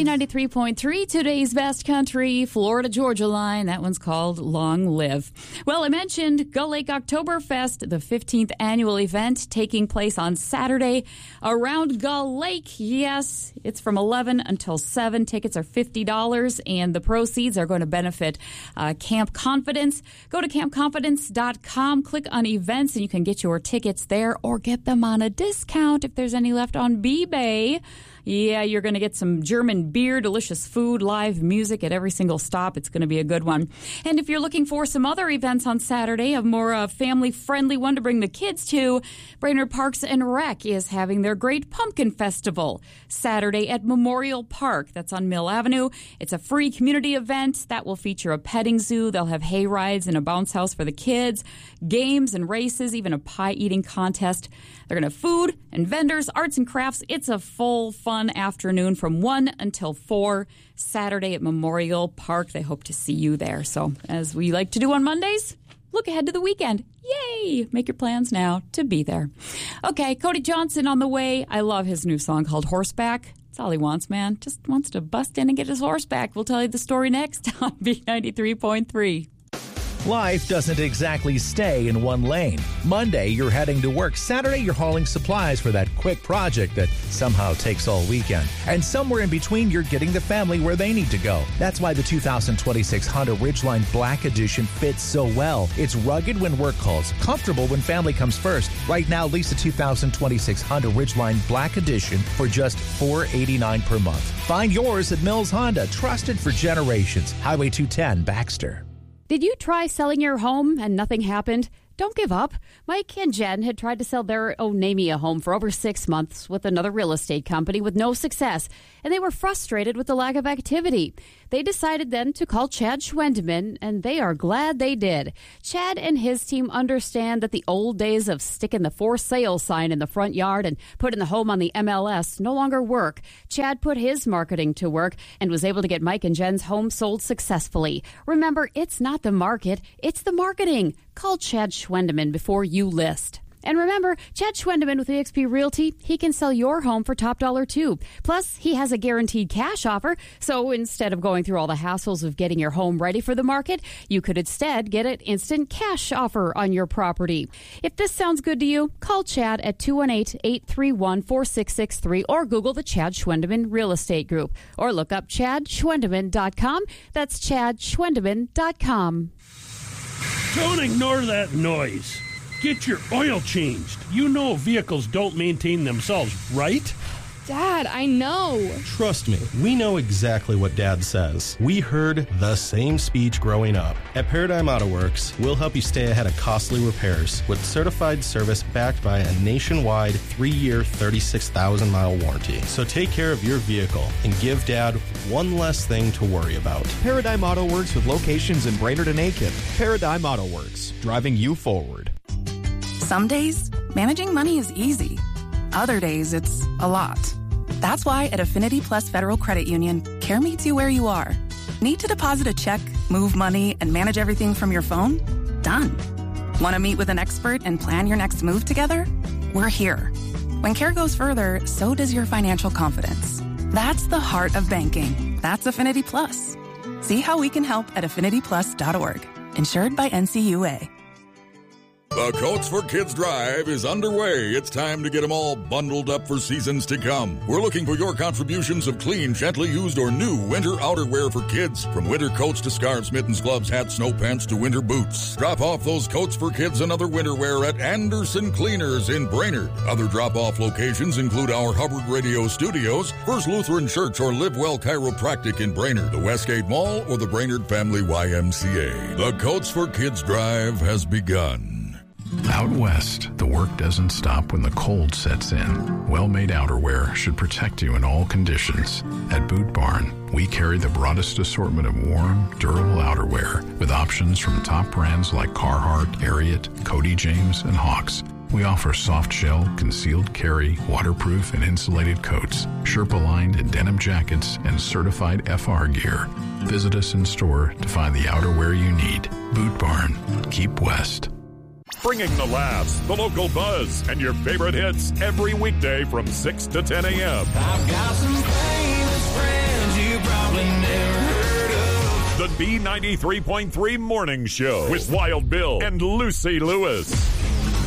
B93.3, today's best country, Florida-Georgia line. That one's called Long Live. Well, I mentioned Gull Lake Oktoberfest, the 15th annual event taking place on Saturday around Gull Lake. Yes, it's from 11 until 7. Tickets are $50, and the proceeds are going to benefit Camp Confidence. Go to campconfidence.com, click on events, and you can get your tickets there or get them on a discount if there's any left on B-Bay. Yeah, you're going to get some German beer, delicious food, live music at every single stop. It's going to be a good one. And if you're looking for some other events on Saturday, a more family-friendly one to bring the kids to, Brainerd Parks and Rec is having their Great Pumpkin Festival Saturday at Memorial Park. That's on Mill Avenue. It's a free community event that will feature a petting zoo. They'll have hay rides and a bounce house for the kids, games and races, even a pie-eating contest. They're going to have food and vendors, arts and crafts. It's a full, fun afternoon from 1 until 4 Saturday at Memorial Park. They hope to see you there. So, as we like to do on Mondays, look ahead to the weekend. Yay! Make your plans now to be there. Okay, Cody Johnson on the way. I love his new song called Horseback. That's all he wants, man. Just wants to bust in and get his horseback. We'll tell you the story next on B93.3. Life doesn't exactly stay in one lane. Monday, you're heading to work. Saturday, you're hauling supplies for that quick project that somehow takes all weekend. And somewhere in between, you're getting the family where they need to go. That's why the 2026 Honda Ridgeline Black Edition fits so well. It's rugged when work calls, comfortable when family comes first. Right now, lease the 2026 Honda Ridgeline Black Edition for just $489 per month. Find yours at Mills Honda, trusted for generations. Highway 210, Baxter. Did you try selling your home and nothing happened? Don't give up. Mike and Jen had tried to sell their Onamia home for over 6 months with another real estate company with no success, and they were frustrated with the lack of activity. They decided then to call Chad Schwendeman, and they are glad they did. Chad and his team understand that the old days of sticking the for sale sign in the front yard and putting the home on the MLS no longer work. Chad put his marketing to work and was able to get Mike and Jen's home sold successfully. Remember, it's not the market, it's the marketing. Call Chad Schwendeman before you list. And remember, Chad Schwendeman with eXp Realty, he can sell your home for top dollar too. Plus, he has a guaranteed cash offer, so instead of going through all the hassles of getting your home ready for the market, you could instead get an instant cash offer on your property. If this sounds good to you, call Chad at 218-831-4663 or Google the Chad Schwendeman Real Estate Group or look up ChadSchwendeman.com. That's ChadSchwendeman.com. Don't ignore that noise. Get your oil changed. You know vehicles don't maintain themselves, right? Dad, I know. Trust me, we know exactly what Dad says. We heard the same speech growing up. At Paradigm Auto Works, we'll help you stay ahead of costly repairs with certified service backed by a nationwide 3-year, 36,000-mile warranty. So take care of your vehicle and give Dad one less thing to worry about. Paradigm Auto Works with locations in Brainerd and Aiken. Paradigm Auto Works, driving you forward. Some days, managing money is easy. Other days, it's a lot. That's why at Affinity Plus Federal Credit Union, care meets you where you are. Need to deposit a check, move money, and manage everything from your phone? Done. Want to meet with an expert and plan your next move together? We're here. When care goes further, so does your financial confidence. That's the heart of banking. That's Affinity Plus. See how we can help at affinityplus.org. Insured by NCUA. The Coats for Kids Drive is underway. It's time to get them all bundled up for seasons to come. We're looking for your contributions of clean, gently used, or new winter outerwear for kids. From winter coats to scarves, mittens, gloves, hats, snow pants to winter boots. Drop off those Coats for Kids and other winter wear at Anderson Cleaners in Brainerd. Other drop-off locations include our Hubbard Radio Studios, First Lutheran Church, or Live Well Chiropractic in Brainerd, the Westgate Mall, or the Brainerd Family YMCA. The Coats for Kids Drive has begun. Out west, the work doesn't stop when the cold sets in. Well-made outerwear should protect you in all conditions. At Boot Barn, we carry the broadest assortment of warm, durable outerwear with options from top brands like Carhartt, Ariat, Cody James, and Hawks. We offer soft shell, concealed carry, waterproof and insulated coats, Sherpa-lined and denim jackets, and certified FR gear. Visit us in store to find the outerwear you need. Boot Barn. Keep west. Bringing the laughs, the local buzz, and your favorite hits every weekday from 6 to 10 a.m. I've got some famous friends The B93.3 Morning Show with Wild Bill and Lucy Lewis.